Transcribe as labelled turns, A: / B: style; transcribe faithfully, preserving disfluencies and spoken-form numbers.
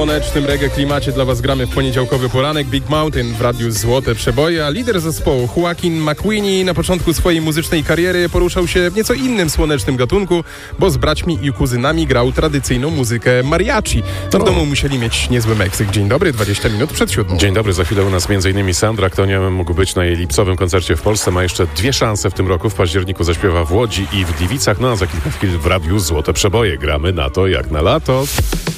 A: słonecznym reggae klimacie dla Was gramy w poniedziałkowy poranek. Big Mountain w radiu Złote Przeboje, a lider zespołu Joaquin McQueenie na początku swojej muzycznej kariery poruszał się w nieco innym słonecznym gatunku, bo z braćmi i kuzynami grał tradycyjną muzykę mariachi. To w domu musieli mieć niezły Meksyk. Dzień dobry, dwadzieścia minut przed siódmą.
B: Dzień dobry, za chwilę u nas między innymi Sandra, kto nie mógł być na jej lipcowym koncercie w Polsce, ma jeszcze dwie szanse w tym roku. W październiku zaśpiewa w Łodzi i w Gliwicach, no a za kilka chwil w radiu Złote Przeboje. Gramy na to jak na lato.